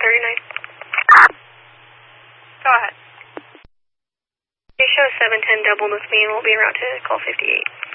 39. Go ahead. You show 710 double with me and we'll be around to call 58.